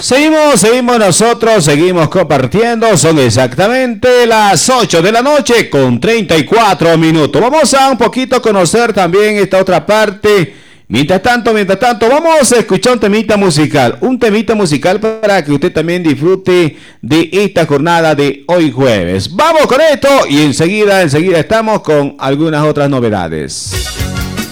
Seguimos nosotros, seguimos compartiendo. Son exactamente las 8 de la noche con 34 minutos. Vamos a un poquito conocer también esta otra parte. Mientras tanto, vamos a escuchar un temita musical para que usted también disfrute de esta jornada de hoy jueves. Vamos con esto y enseguida estamos con algunas otras novedades.